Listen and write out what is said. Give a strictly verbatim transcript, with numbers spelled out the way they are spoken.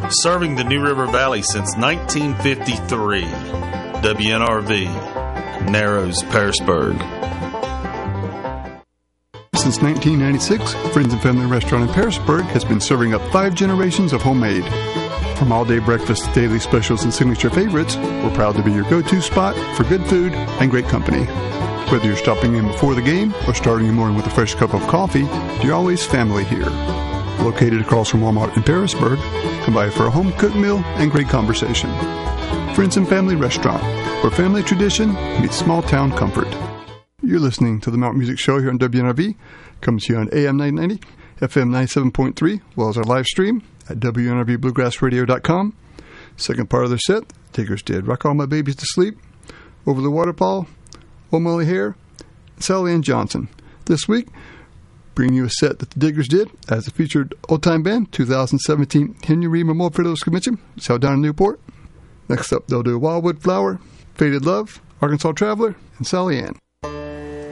serving the New River Valley since nineteen fifty-three. W N R V, Narrows, Pearisburg. Since nineteen ninety-six, Friends and Family Restaurant in Pearisburg has been serving up five generations of homemade. From all-day breakfast to daily specials and signature favorites, we're proud to be your go-to spot for good food and great company. Whether you're stopping in before the game or starting your morning with a fresh cup of coffee, you're always family here. Located across from Walmart in Pearisburg, come by for a home-cooked meal and great conversation. Friends and Family Restaurant, where family tradition meets small-town comfort. You're listening to the Mountain Music Show here on W N R V, coming to you on A M nine ninety, F M ninety-seven point three, as well as our live stream at W N R V bluegrass radio dot com. Second part of their set, Diggers did Rock All My Babies to Sleep, Over the Waterfall, Old Molly Hare, and Sally Ann Johnson. This week, bringing you a set that the Diggers did as a featured old-time band, two thousand seventeen Henry Reed Memorial Fiddlers Convention. It's held down in Newport. Next up, they'll do Wildwood Flower, Faded Love, Arkansas Traveler, and Sally Ann.